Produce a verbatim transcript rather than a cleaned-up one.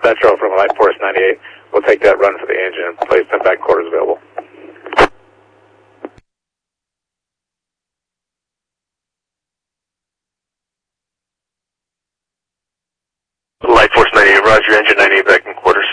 Metro from Light Force ninety-eight. We'll take that run for the engine and place them back quarters available. Light Force ninety-eight, roger, engine ninety-eight back in quarters.